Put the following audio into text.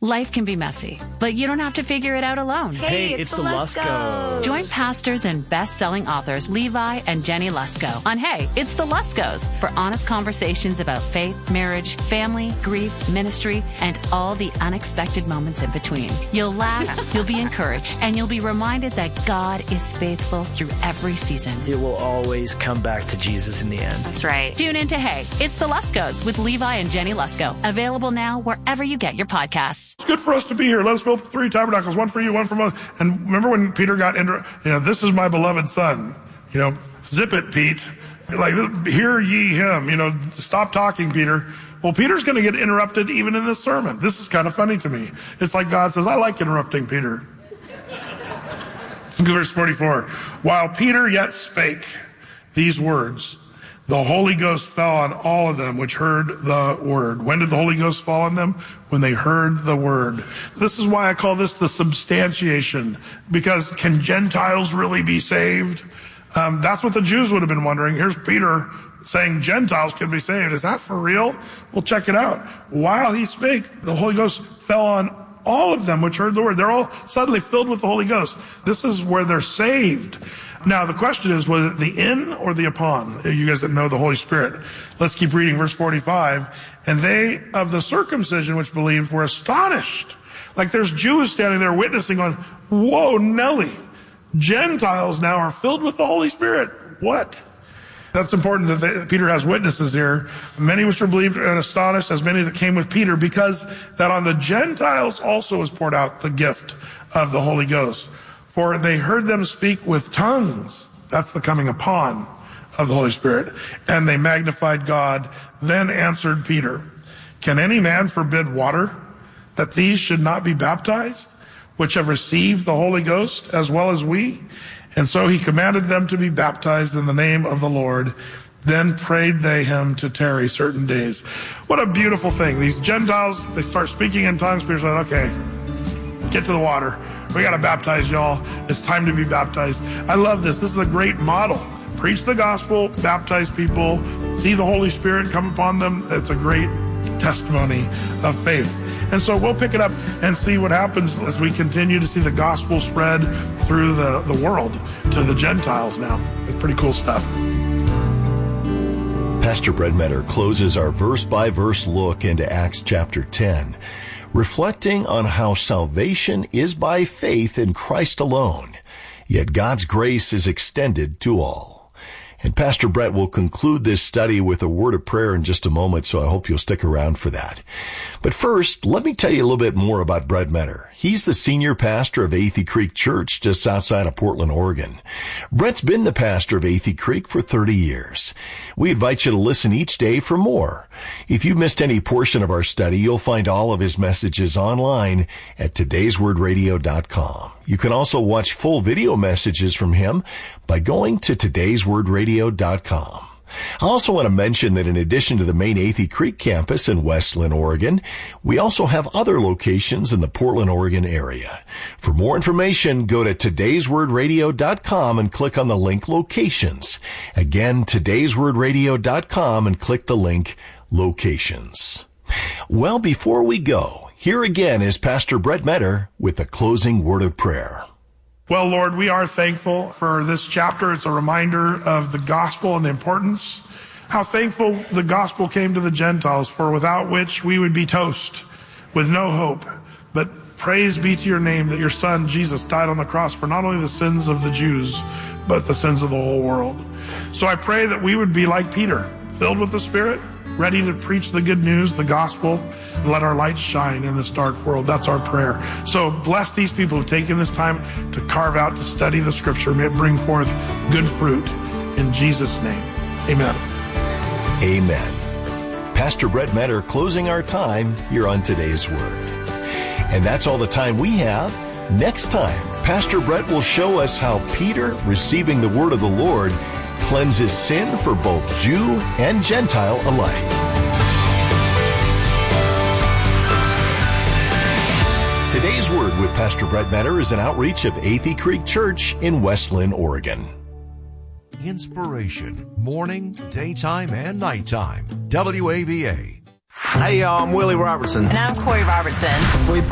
Life can be messy, but you don't have to figure it out alone. Hey, it's the Luskos. Join pastors and best-selling authors Levi and Jenny Lusko on Hey, It's the Luskos for honest conversations about faith, marriage, family, grief, ministry, and all the unexpected moments in between. You'll laugh, you'll be encouraged, and you'll be reminded that God is faithful through every season. It will always come back to Jesus in the end. That's right. Tune in to Hey, It's the Luskos with Levi and Jenny Lusko. Available now wherever you get your podcasts. It's good for us to be here. Let us build 3 tabernacles, one for you, one for us. And remember when Peter got into, this is my beloved son. Zip it, Pete. Like, hear ye him. Stop talking, Peter. Well, Peter's going to get interrupted even in this sermon. This is kind of funny to me. It's like God says, I like interrupting Peter. Look at verse 44. While Peter yet spake these words, the Holy Ghost fell on all of them which heard the word. When did the Holy Ghost fall on them? When they heard the word. This is why I call this the substantiation. Because can Gentiles really be saved? That's what the Jews would have been wondering. Here's Peter saying Gentiles can be saved. Is that for real? Well, check it out. While he spake, the Holy Ghost fell on all of them which heard the word. They're all suddenly filled with the Holy Ghost. This is where they're saved. Now, the question is, was it the in or the upon? You guys that know the Holy Spirit. Let's keep reading verse 45. And they of the circumcision which believed were astonished. Like there's Jews standing there witnessing on, whoa, Nelly. Gentiles now are filled with the Holy Spirit. What? That's important that Peter has witnesses here. Many which were believed and astonished, as many that came with Peter, because that on the Gentiles also was poured out the gift of the Holy Ghost. For they heard them speak with tongues. That's the coming upon of the Holy Spirit. And they magnified God. Then answered Peter, can any man forbid water, that these should not be baptized, which have received the Holy Ghost as well as we? And so he commanded them to be baptized in the name of the Lord. Then prayed they him to tarry certain days. What a beautiful thing. These Gentiles, they start speaking in tongues. Peter's like, okay, get to the water. We got to baptize y'all. It's time to be baptized. I love this. This is a great model. Preach the gospel, baptize people, see the Holy Spirit come upon them. It's a great testimony of faith. And so we'll pick it up and see what happens as we continue to see the gospel spread through the world to the Gentiles now. It's pretty cool stuff. Pastor Brett Metter closes our verse-by-verse look into Acts chapter 10, reflecting on how salvation is by faith in Christ alone, yet God's grace is extended to all. And Pastor Brett will conclude this study with a word of prayer in just a moment, so I hope you'll stick around for that. But first, let me tell you a little bit more about Brett Metter. He's the senior pastor of Athey Creek Church just outside of Portland, Oregon. Brett's been the pastor of Athey Creek for 30 years. We invite you to listen each day for more. If you missed any portion of our study, you'll find all of his messages online at todayswordradio.com. You can also watch full video messages from him by going to todayswordradio.com. I also want to mention that in addition to the main Athey Creek campus in West Linn, Oregon, we also have other locations in the Portland, Oregon area. For more information, go to todayswordradio.com and click on the link Locations. Again, todayswordradio.com and click the link Locations. Well, before we go, here again is Pastor Brett Metter with the closing word of prayer. Well, Lord, we are thankful for this chapter. It's a reminder of the gospel and the importance. How thankful the gospel came to the Gentiles, for without which we would be toast with no hope. But praise be to your name that your son, Jesus, died on the cross for not only the sins of the Jews, but the sins of the whole world. So I pray that we would be like Peter, filled with the Spirit, ready to preach the good news, the gospel, and let our light shine in this dark world. That's our prayer. So bless these people who've taken this time to carve out, to study the scripture. May it bring forth good fruit. In Jesus' name, amen. Amen. Pastor Brett Metter closing our time here on Today's Word. And that's all the time we have. Next time, Pastor Brett will show us how Peter, receiving the word of the Lord, cleanses sin for both Jew and Gentile alike. Today's Word with Pastor Brett Metter is an outreach of Athey Creek Church in West Linn, Oregon. Inspiration, morning, daytime, and nighttime. WAVA. Hey, y'all, I'm Willie Robertson. And I'm Corey Robertson. We